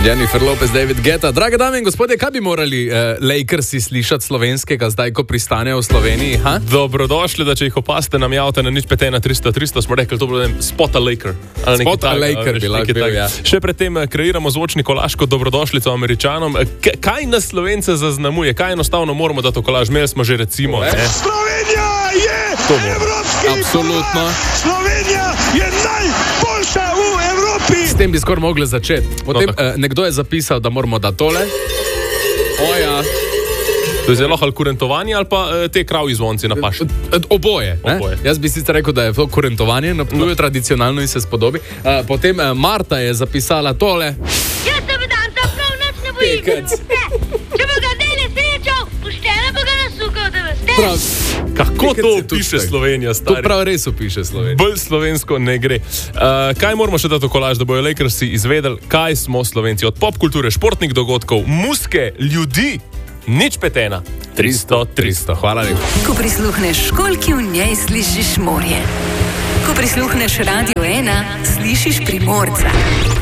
Jennifer Lopez, David Guetta. Drage dame in gospodje, kaj bi morali Lakersi slišati slovenskega zdaj, ko pristanejo v Sloveniji? Ha? Dobrodošli, da če jih opazite, nam javite na 051 smo rekli, to bilo Spot a Laker. Spot a Laker bi lahko bil, ja. Še predtem kreiramo zvočni kolaž kot dobrodošlico Američanom. Kaj nas Slovence zaznamuje? Kaj enostavno moramo dati v kolaž? Imeli smo že recimo... Slovenija je evropski Absolutno. Slovenija je najboljša v Evropi. S tem bi skoraj mogli začeti. Potem nekdo je zapisal, da moramo dati tole. Oja. To je zelo ali kurentovanje ali pa te kravji zvonci na paši. Oboje. Jaz bi sicer rekel, da je to kurentovanje, na Ptuju tradicionalno in se spodobi. Potem Marta je zapisala tole. Jaz se bi dan prav nič ne bojim. Če bo ga deli srečo, poštene bo ga nasukal, da veste. Prav. Kako to piše Slovenija, stari? To prav res opiše Slovenija. Bolj slovensko ne gre. Kaj moramo še dati v kolaž, da bojo Lakersi izvedeli, kaj smo Slovenci? Od popkulture, športnih dogodkov, muske, ljudi, nič petena. 300. Hvala lepa. Ko prisluhneš školjki, v njej slišiš morje. Ko prisluhneš Radio 1, slišiš Primorca.